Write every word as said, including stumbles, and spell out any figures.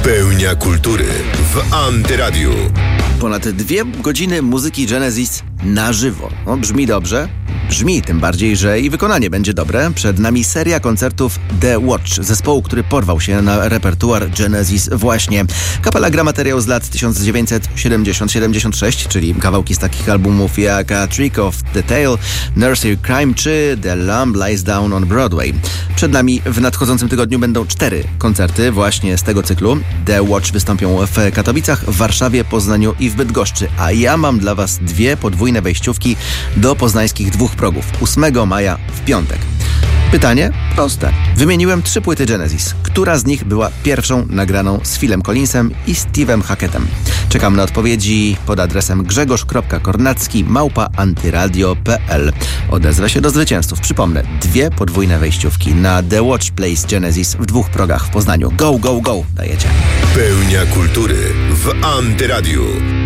Pełnia kultury w Antyradiu. Ponad dwie godziny muzyki Genesis na żywo. No, brzmi dobrze? Brzmi, tym bardziej, że i wykonanie będzie dobre. Przed nami seria koncertów The Watch, zespołu, który porwał się na repertuar Genesis właśnie. Kapela gra materiał z lat tysiąc dziewięćset siedemdziesiąt do siedemdziesiąt sześć, czyli kawałki z takich albumów jak A Trick of the Tail, Nursery Crime czy The Lamb Lies Down on Broadway. Przed nami w nadchodzącym tygodniu będą cztery koncerty właśnie z tego cyklu. The Watch wystąpią w Katowicach, w Warszawie, Poznaniu i w Bydgoszczy, a ja mam dla Was dwie podwójne wejściówki do poznańskich dwóch progów. ósmego maja w piątek. Pytanie proste. Wymieniłem trzy płyty Genesis. Która z nich była pierwszą nagraną z Philem Collinsem i Steve'em Hackettem? Czekam na odpowiedzi pod adresem grzegorz kropka kornacki małpa antyradio kropka p l. Odezwę się do zwycięzców. Przypomnę, dwie podwójne wejściówki na The Watch Plays Genesis w dwóch progach w Poznaniu. Go, go, go! Dajecie. Pełnia kultury w Antyradiu.